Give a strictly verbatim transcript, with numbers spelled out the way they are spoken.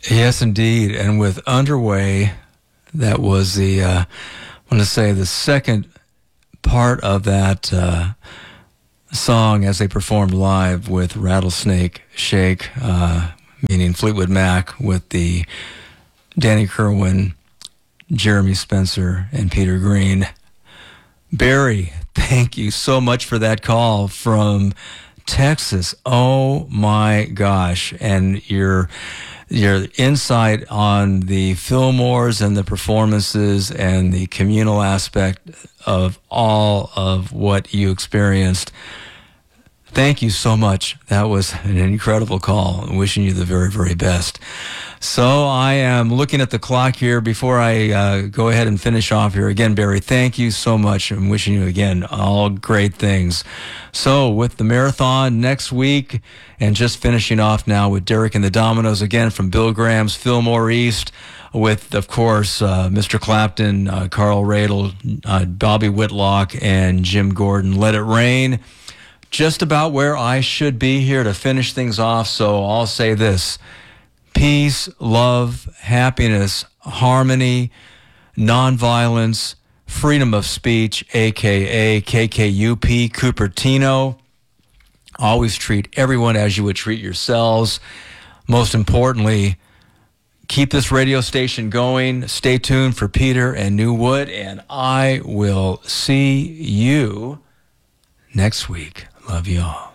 Yes, indeed. And with Underway, that was the, uh, I want to say, the second part of that uh, song as they performed live with Rattlesnake Shake, uh, meaning Fleetwood Mac, with the Danny Kerwin, Jeremy Spencer, and Peter Green. Barry, thank you so much for that call from Texas. Oh my gosh. And your your insight on the Fillmores and the performances and the communal aspect of all of what you experienced. Thank you so much. That was an incredible call. I'm wishing you the very, very best. So I am looking at the clock here before I uh, go ahead and finish off here. Again, Barry, thank you so much. I'm wishing you, again, all great things. So with the marathon next week, and just finishing off now with Derek and the Dominoes, again, from Bill Graham's Fillmore East, with, of course, uh, Mister Clapton, uh, Carl Radle, uh, Bobby Whitlock, and Jim Gordon. Let It Rain. Just about where I should be here to finish things off, so I'll say this. Peace, love, happiness, harmony, nonviolence, freedom of speech, a k a. K K U P, Cupertino. Always treat everyone as you would treat yourselves. Most importantly, keep this radio station going. Stay tuned for Peter and New Wood, and I will see you next week. Love you all.